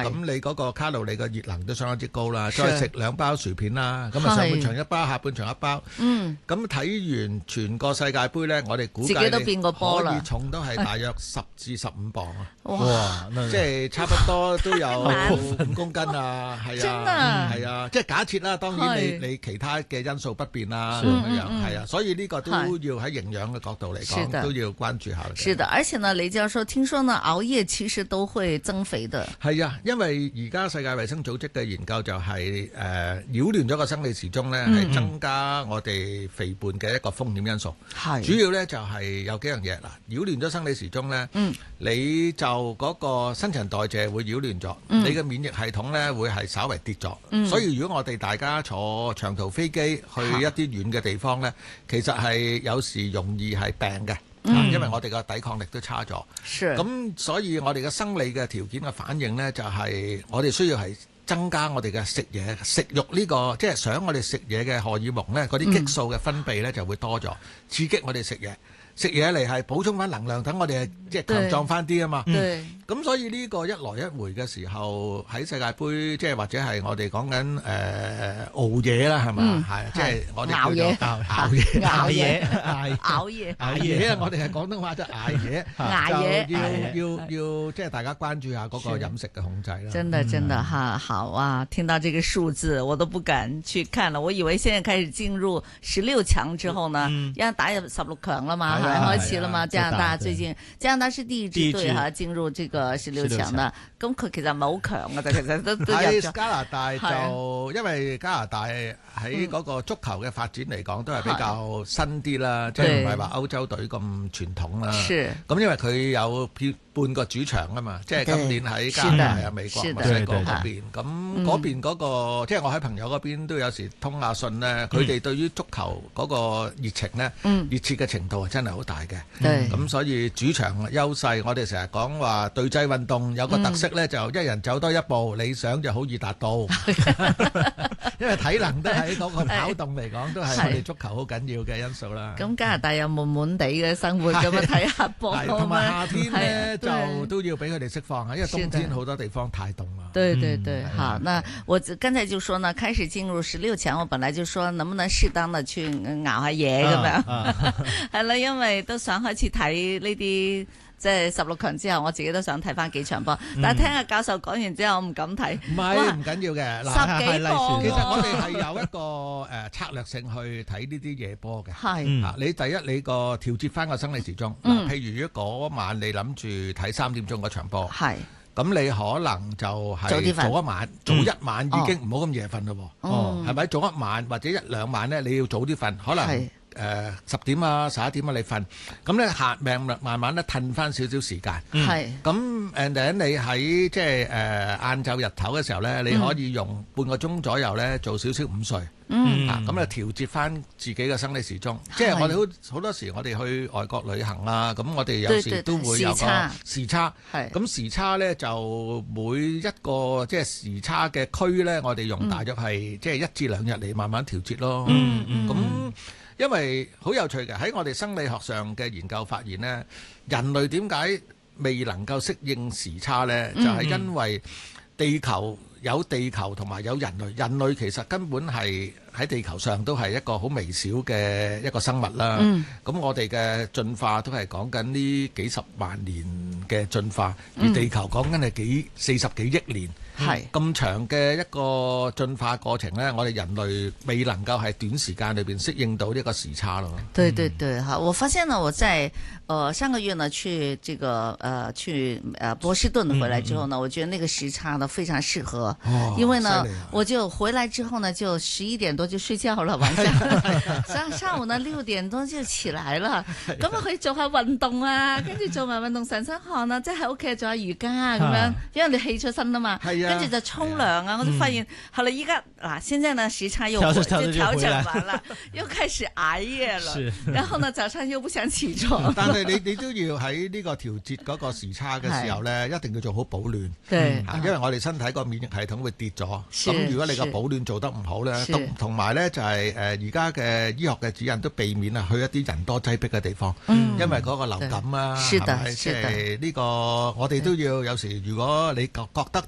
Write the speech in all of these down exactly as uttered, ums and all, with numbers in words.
咁你嗰個卡路里嘅熱能都相當之高啦，再食兩包薯片啦，咁啊上半場一包，下半場一包。嗯，咁睇完全個世界盃咧，我哋估計自己都變過波啦， 可以重都係大約十至十五磅啊！哇，即係差不多都有五公斤啊，係啊，係啊，即係假設啦，當然你你其他嘅因素不變啦，咁樣係啊，所以呢個都要喺營養嘅角度嚟講，都要關注下。 是的，而且呢，雷教授聽說呢，熬夜其實都會增肥的。係啊，因為而家世界衛生組織嘅研究就係誒擾亂咗個生理時鐘咧，係增加我哋肥胖嘅一個風險因素。係主要咧就係有幾樣嘢啦，擾亂咗生理時鐘咧，嗯，你就嗰個新陳代謝會擾亂咗，你嘅免疫系統咧會係稍為跌咗。所以如果我哋大家坐長途飛機去一啲遠嘅地方咧，其實係有時容易係病嘅。嗯、因為我哋個抵抗力都差咗，咁所以我哋嘅生理嘅條件嘅反應呢，就係、是、我哋需要係增加我哋嘅食嘢食慾呢、這個，即係想我哋食嘢嘅荷爾蒙呢，嗰啲激素嘅分泌呢就會多咗，刺激我哋食嘢。食嘢嚟係補充翻能量，等我哋即係強壯翻啲啊嘛。咁所以呢個一來一回嘅時候喺世界盃，即係或者係我哋講緊誒熬夜啦，係嘛？係即係我哋熬夜、 熬夜、 熬夜、 熬夜、熬夜啊！我哋係廣東話就捱夜， 捱夜要要要即係大家關注下嗰個飲食嘅控制啦。 真的真的哈好啊！聽到這個數字，我都不敢去看了。我以為現在開始進入十六強之後呢，因為打入十六強了嘛。開始了嘛？加拿大最近，加拿大是第一支隊哈進入這個十六強的。咁佢其實唔係好強嘅，但其實都都入咗。 喺加拿大就因為加拿大喺嗰個足球嘅發展嚟講，都係比較新啲啦，即係唔係話歐洲隊咁傳統啦。咁因為佢有半個主場啊嘛，即係今年喺加拿大啊、美國墨西哥嗰邊。咁嗰邊嗰個，即係我喺朋友嗰邊都有時通下信咧，佢哋對於足球嗰個熱情咧，熱切嘅程度係真係好大嘅。咁所以主場優勢，我哋成日講話對制運動有個特色咧，就一人走多一步，理想就好易達到。因為體能都喺嗰個跑動嚟講，都係我哋足球好緊要嘅因素啦。 咁加拿大有悶悶地嘅生活咁樣睇下波， 同埋夏天咧就都要俾佢哋釋放下，因為冬天好多地方太凍啦。 對對對，好，那我剛才就說呢，開始進入十六強，我本來就說能不能適當的去熬下嘢咁樣，係啦，因為都想開始睇呢啲。即係十六強之後，我自己都想睇翻幾場波。但係聽阿教授講完之後，我唔敢睇。 唔係唔緊要嘅， 十幾個。 其實我哋係有一個誒策略性去睇呢啲夜波嘅。係啊，你第一你個調節翻個生理時鐘。嗱，譬如如果嗰晚你諗住睇三點鐘嗰場波，係咁你可能就係早一晚，早一晚已經唔好咁夜瞓咯。哦，係咪早一晚或者一兩晚咧？你要早啲瞓，可能。誒十點啊，十一點啊，你瞓咁咧，下命慢慢咧褪翻少少時間。係咁誒，等你喺即係誒晏晝日頭嘅時候咧，你可以用半個鐘左右咧做少少午睡。嗯，啊咁啊調節翻自己嘅生理時鐘。即係我哋好好多時，我哋去外國旅行啊，咁我哋有時都會有個時差。係咁時差咧，就每一個即係時差嘅區咧，我哋用大約係即係一至兩日嚟慢慢調節咯。嗯嗯，咁。因為好有趣嘅，喺我哋生理學上嘅研究發現呢，人類點解未能夠適應時差呢？就係因為地球有地球同埋有人類，人類其實根本係喺地球上都係一個好微小嘅一個生物啦。咁我哋嘅進化都係講緊呢幾十萬年嘅進化，而地球講緊係幾四十幾億年。係咁長嘅一個進化過程呢，我哋人類未能夠喺短時間裏邊適應到呢個時差咯。 對對對，哈！我發現呢，我在呃上個月呢去這個呃去呃波士頓回來之後呢，我覺得那個時差呢非常適合，因為呢我就回來之後呢就十一點多就睡覺了，晚上上上午呢六點多就起來了，咁啊可以做下運動啊，跟住做埋運動上身汗啊，即係喺屋企做下瑜伽啊咁樣，因為你起咗身啊嘛。跟住就沖涼啊！我就發現，後來依家嗱，現在呢時差又就調整完了，又開始熬夜了。然後呢早上又不想起床。 但係你你都要喺呢個調節嗰個時差嘅時候呢，一定要做好保暖。 對， 因為我哋身體個免疫系統會跌咗。咁如果你個保暖做得唔好呢，同同埋呢就係誒而家嘅醫學嘅指引都避免啊去一啲人多擠迫嘅地方，因為嗰個流感啊，係咪？即係呢個我哋都要有時，如果你覺覺得自己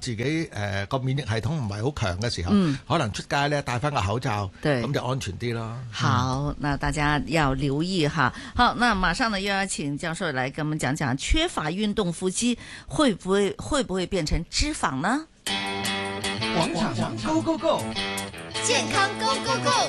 誒個免疫系統唔係好強嘅時候， 嗯、 可能出街咧戴翻個口罩，咁就安全啲咯。 好，嗯、那大家要留意哈。好，那馬上呢又要請教授來跟我們講講，缺乏運動腹肌會不會會不會變成脂肪呢？ 廣場 Go Go Go， 健康 Go Go Go。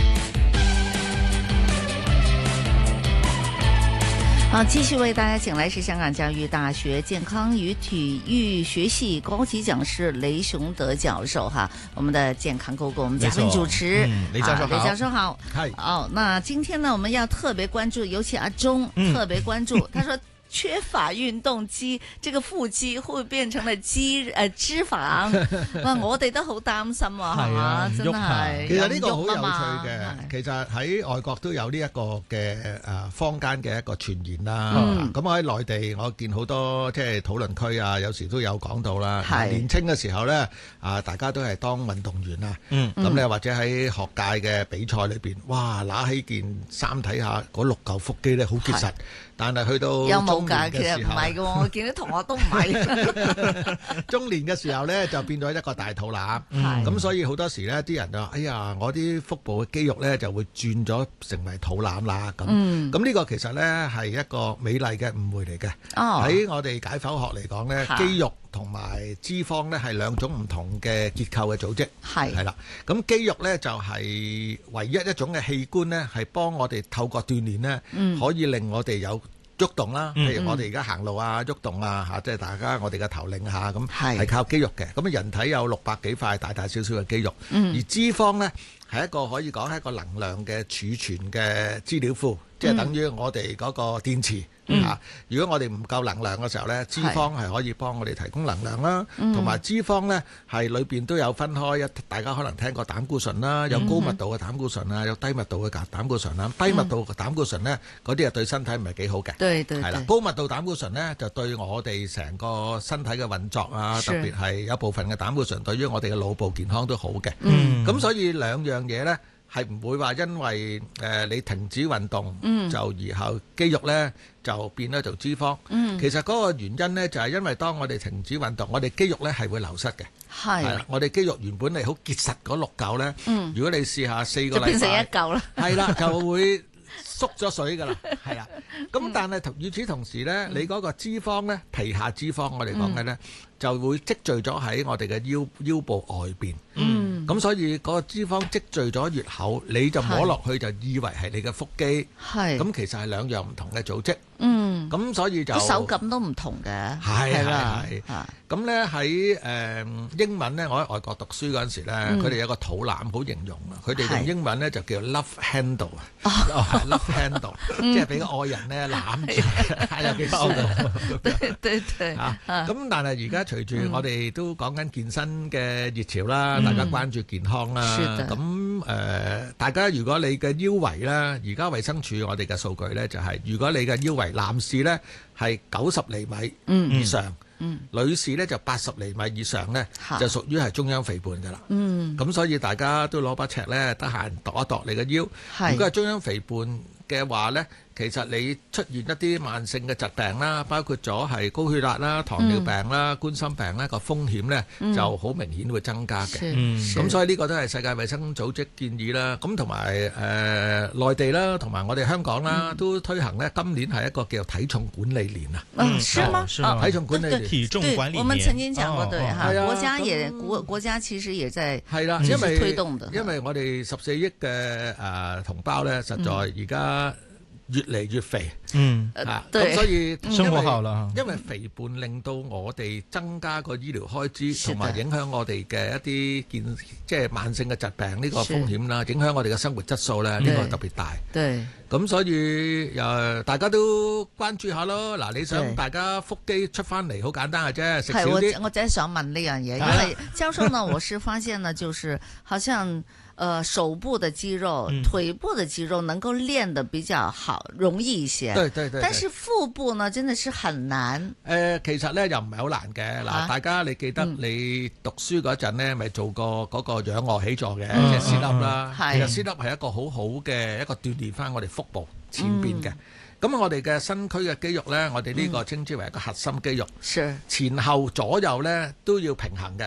好，繼續為大家請來是香港教育大學健康與體育學系高級講師雷雄德教授哈，我們的健康 Go Go， 我們嘉賓主持， 嗯、雷教授好， 雷教授好， 係， 哦，那今天呢，我們要特別關注，尤其阿鐘、嗯、特別關注，他說。缺乏運動肌，這個腹肌會變成了肌誒、呃、脂肪。哇！我哋都好擔心啊，係嘛、啊？真係。 其實呢個好有趣嘅。其實喺外國都有呢一個嘅誒坊間嘅一個傳言啦。咁我喺內地，我見好多即係討論區啊，有時都有講到啦。年輕嘅時候咧，啊大家都係當運動員啊。咁你或者喺學界嘅比賽裏邊，哇！揦起件衫睇下，嗰六嚿腹肌咧好結實。但係去到有冇㗎？其實唔係嘅，我見啲同學都唔係。 中年嘅時候咧，就變咗一個大肚腩。咁、嗯、所以好多時咧，啲人就話：哎呀，我啲腹部嘅肌肉咧就會轉咗成為肚腩啦。咁咁呢個其實咧係一個美麗嘅誤會嚟嘅。喺、哦、我哋解剖學嚟講咧，肌肉同埋脂肪咧係兩種唔同嘅結構嘅組織。係係啦。咁肌肉咧就係唯一一種嘅器官咧，係幫我哋透過鍛鍊咧，嗯、可以令我哋有喐動啦，譬如我哋而家行路啊、喐動啊嚇，即係大家我哋嘅頭擰下咁，係靠肌肉嘅。咁人體有六百幾塊大大小小嘅肌肉，嗯、而脂肪呢係一個可以講係一個能量嘅儲存嘅資料庫，即係等於我哋嗰個電池。嗯、如果我哋唔夠能量嘅時候呢，脂肪係可以幫我哋提供能量啦，同埋、嗯、脂肪呢係裏邊都有分開一，大家可能聽過膽固醇啦，有高密度嘅膽固醇啊，有低密度嘅膽固醇啦。低密度嘅膽固醇呢，嗰啲係對身體唔係幾好嘅。對對對，係啦，高密度膽固醇呢，就對我哋成個身體嘅運作啊，特別係有部分嘅膽固醇對於我哋嘅腦部健康都好嘅。咁、嗯、所以兩樣嘢呢，係唔會話因為誒、呃、你停止運動、嗯、就然後肌肉呢就變咗做脂肪。嗯、其實嗰個原因呢，就係、是、因為當我哋停止運動，我哋肌肉呢係會流失嘅。係啦，我哋肌肉原本係好結實嗰六嚿呢，嗯、如果你試下四個禮拜，就變成一嚿啦。係啦，就會縮咗水㗎啦。係啦，咁但係與此同時呢，嗯、你嗰個脂肪呢，皮下脂肪我哋講嘅呢，嗯、就會積聚咗喺我哋嘅腰腰部外邊。嗯，咁所以嗰個脂肪積聚咗越厚，你就摸落去就以為係你嘅腹肌。係，咁其實係兩樣唔同嘅組織。嗯，咁所以就手感都唔同嘅。 係係係。咁咧喺誒英文咧，我喺外國讀書嗰陣時咧，佢哋有個肚腩好形容啊。佢哋用英文咧就叫 love handle 啊，love handle，即係俾個愛人咧攬住，係有幾包到。對對對。嚇，咁但係而家隨住我哋都講緊健身嘅熱潮啦，大家關注健康啦。咁誒，大家如果你嘅腰圍咧，而家衛生署我哋嘅數據咧就係，如果你嘅腰圍男士咧係九十厘米以上。嗯，女士咧就八十厘米以上咧，就屬於係中央肥胖噶啦。嗯，咁所以大家都攞把尺咧，得閒度一度你嘅腰。如果係中央肥胖嘅話咧，其實你出現一啲慢性嘅疾病啦，包括咗係高血壓啦、糖尿病啦、冠心病咧，個風險咧就好明顯會增加嘅。咁所以呢個都係世界衛生組織建議啦。咁同埋誒內地啦，同埋我哋香港啦，都推行咧。今年係一個叫體重管理年啊。 嗯，是嗎？ 啊，體重管理年， 體重管理年。 我們曾經講過，對哈，國家也國國家其實也在係啦，因為推動的。 因為我哋十四億嘅誒同胞咧，實在而家越嚟越肥，嗯啊，咁所以生活好啦， 因為肥胖令到我哋增加個醫療開支，同埋影響我哋嘅一啲健即係慢性嘅疾病呢個風險啦，影響我哋嘅生活質素咧，呢個係特別大。對，咁所以誒大家都關注下咯。嗱，你想大家腹肌出翻嚟，好簡單嘅啫，食少啲。 我我真係想問呢樣嘢，因為教授呢，我是發現呢，就是好像。呃，手部的肌肉、嗯、腿部的肌肉能夠練得比較好，容易一些。對對 對, 對。但是腹部呢，真的是很難。誒、 呃，其實呢又唔係好難嘅。嗱、啊，大家你記得你讀書嗰陣呢，咪、嗯、做過嗰個仰臥起坐嘅，即係 sit up 啦。其實 sit up係一個好好嘅一個鍛鍊翻我哋腹部前邊嘅。咁、嗯、我哋嘅身軀嘅肌肉呢，我哋呢個稱之為一個核心肌肉。是、嗯。前後左右呢都要平衡嘅。